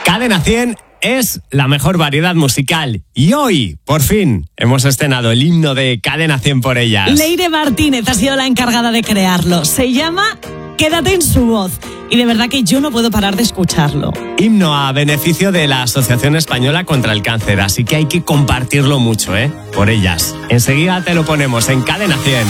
Cadena 100 es la mejor variedad musical y hoy, por fin, hemos estrenado el himno de Cadena 100 por ellas. Leire Martínez ha sido la encargada de crearlo. Se llama Quédate en su voz y de verdad que yo no puedo parar de escucharlo. Himno a beneficio de la Asociación Española contra el Cáncer, así que hay que compartirlo mucho, por ellas. Enseguida te lo ponemos en Cadena 100.